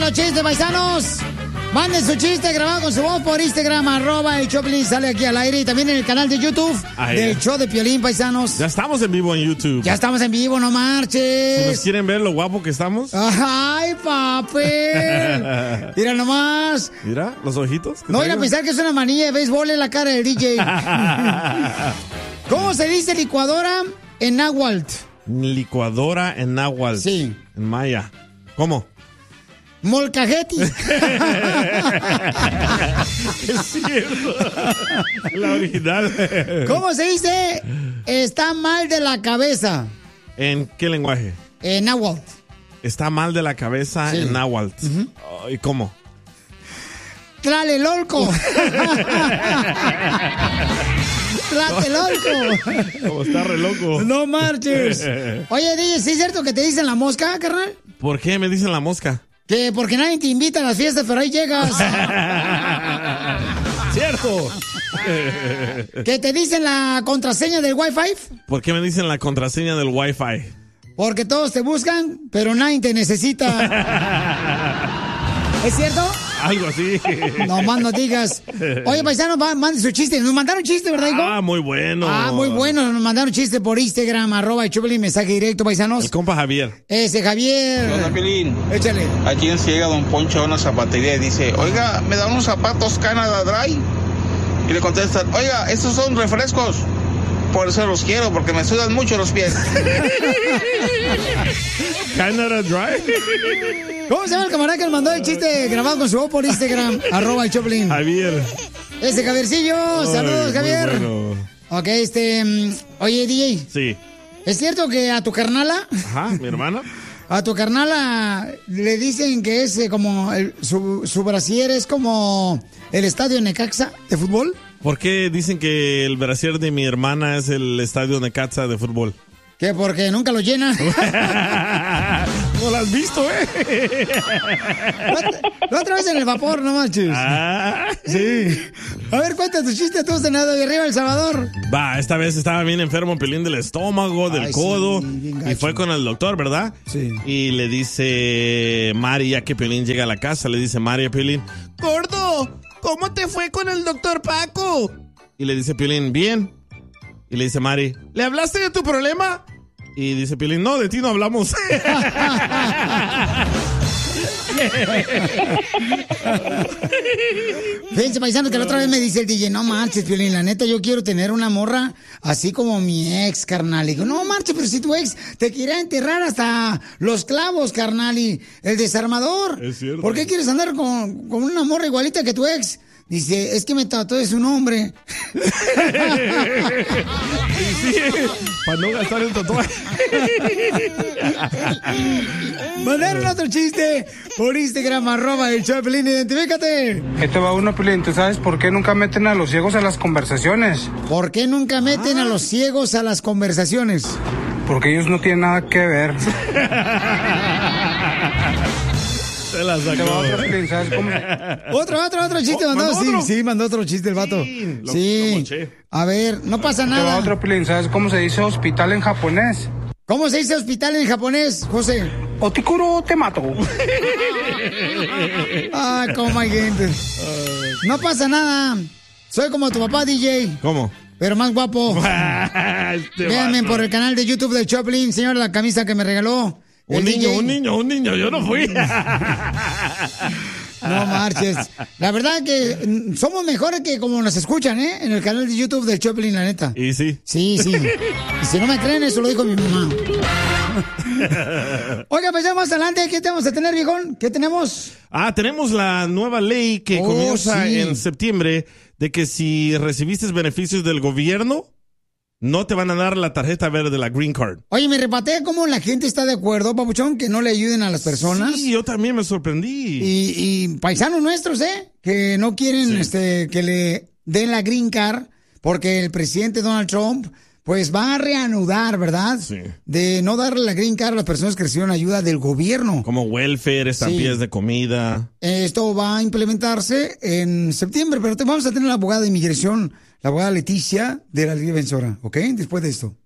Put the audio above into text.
los chistes, paisanos. Manden su chiste grabado con su voz por Instagram, @el Choplin, sale aquí al aire. Y también en el canal de YouTube del show de Piolín, paisanos. Ya estamos en vivo en YouTube. Ya estamos en vivo, no marches. Si nos quieren ver lo guapo que estamos. ¡Ay, papel! Mira nomás. Mira, los ojitos. No vayan a pensar que es una manilla de béisbol en la cara del DJ. ¿Cómo se dice licuadora en náhuatl? Licuadora en náhuatl. Sí. En maya. ¿Cómo? Molcajeti. Es cierto. La original. ¿Cómo se dice? Está mal de la cabeza. ¿En qué lenguaje? En náhuatl. Está mal de la cabeza en náhuatl. ¿Y cómo? Tlalelolco. Tlatelolco. Como está re loco. No marches. Oye, DJ, ¿sí es cierto que te dicen la mosca, carnal? ¿Por qué me dicen la mosca? Que porque nadie te invita a las fiestas, pero ahí llegas. ¡Cierto! ¿Que te dicen la contraseña del Wi-Fi? ¿Por qué me dicen la contraseña del Wi-Fi? Porque todos te buscan, pero nadie te necesita. ¿Es cierto? Algo así. No más no digas. Oye, paisanos, manden su chiste. Nos mandaron chiste, ¿verdad, hijo? Muy bueno. Muy bueno. Nos mandaron chiste por Instagram, @el Choplin, mensaje directo, paisanos. El compa Javier. Ese Javier. Hola, Piolín. Échale. Aquí en llega Don Poncho a una zapatería y dice, oiga, ¿me dan unos zapatos Canada Dry? Y le contestan, oiga, estos son refrescos. Por eso los quiero, porque me sudan mucho los pies. Canada Dry. ¿Cómo se llama el camarada que nos mandó el chiste grabado con su voz por Instagram? @el Choplin. Javier. Ese Javiercillo. Saludos, Javier. Bueno. Ok, oye, DJ. Sí. ¿Es cierto que a tu carnala? Ajá, mi hermana. A tu carnala le dicen que es como su brasier es como el estadio Necaxa de fútbol. ¿Por qué dicen que el brasier de mi hermana es el estadio Necaxa de fútbol? ¿Qué? Porque nunca lo llena. No lo has visto, La otra vez en el vapor, no manches. Sí. A ver, cuenta tu chiste, tú, Senado, de arriba El Salvador. Esta vez estaba bien enfermo, Piolín, del estómago, del codo. Sí, y fue con el doctor, ¿verdad? Sí. Y le dice Mari, ya que Piolín llega a la casa, le dice Mari a Piolín, gordo, ¿cómo te fue con el doctor Paco? Y le dice Piolín, bien. Y le dice Mari, ¿le hablaste de tu problema? Y dice Piolín, no, de ti no hablamos. Fíjense, paisanos, que la otra vez me dice el DJ, no marches, Piolín, la neta, yo quiero tener una morra así como mi ex, carnal. Y digo, no marches, pero si tu ex te quiere enterrar hasta los clavos, carnal, y el desarmador. Es cierto. ¿Por qué quieres andar con una morra igualita que tu ex? Dice, es que me trató de su nombre. Sí, para no gastar el tatuaje. Mandaron otro chiste por Instagram, @el Choplin, identifícate. Ahí te va uno, Piolín. ¿Tú sabes por qué nunca meten a los ciegos a las conversaciones? ¿Por qué nunca meten a los ciegos a las conversaciones? Porque ellos no tienen nada que ver. Se la sacó. Te va otro, Piolín. ¿Sabes cómo? Otro chiste mandó. ¿mandó otro? Sí, mandó otro chiste el vato. Lo Sí. moché. A ver, no pasa Te va nada. otro, Piolín. ¿Sabes cómo se dice hospital en japonés? ¿Cómo se dice hospital en japonés, José? Otikuro te mato. Cómo hay gente. No pasa nada. Soy como tu papá, DJ. ¿Cómo? Pero más guapo. Véanme por el canal de YouTube del Choplin, señor, la camisa que me regaló. Un niño, yo no fui. No marches. La verdad que somos mejores que como nos escuchan, ¿eh? En el canal de YouTube del Choplin, la neta. Y sí. Sí. Y si no me creen, eso lo dijo mi mamá. Oiga, pues ya más adelante, ¿qué tenemos a tener, viejón? ¿Qué tenemos? Tenemos la nueva ley que comienza en septiembre de que si recibiste beneficios del gobierno, no te van a dar la tarjeta verde, la Green Card. Oye, me repatea cómo la gente está de acuerdo, papuchón, que no le ayuden a las personas. Sí, yo también me sorprendí. Y paisanos nuestros, que no quieren que le den la Green Card porque el presidente Donald Trump pues va a reanudar, ¿verdad? Sí. De no darle la Green Card a las personas que recibieron ayuda del gobierno. Como welfare, estampillas de comida. Esto va a implementarse en septiembre, pero vamos a tener la abogada de inmigración, la abogada Leticia de la Liga Defensora, ¿ok? Después de esto.